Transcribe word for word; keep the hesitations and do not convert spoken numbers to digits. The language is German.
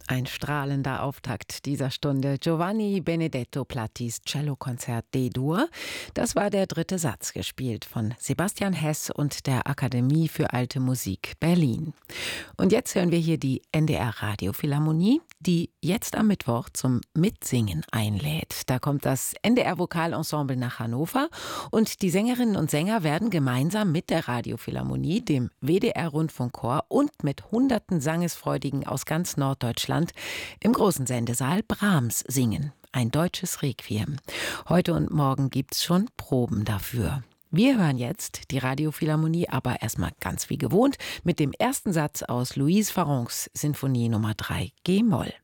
Ein strahlender Auftakt dieser Stunde. Giovanni Benedetto Plattis Cellokonzert D-Dur. Das war der dritte Satz, gespielt von Sebastian Hess und der Akademie für Alte Musik Berlin. Und jetzt hören wir hier die N D R Radiophilharmonie, die jetzt am Mittwoch zum Mitsingen einlädt. Da kommt das N D R Vokalensemble nach Hannover und die Sängerinnen und Sänger werden gemeinsam mit der Radiophilharmonie, dem W D R Rundfunkchor und mit hunderten Sangesfreudigen aus ganz Norddeutschland im großen Sendesaal Brahms singen. Ein deutsches Requiem. Heute und morgen gibt's schon Proben dafür. Wir hören jetzt die Radiophilharmonie, aber erstmal ganz wie gewohnt mit dem ersten Satz aus Louise Farrencs Sinfonie Nummer drei G-Moll.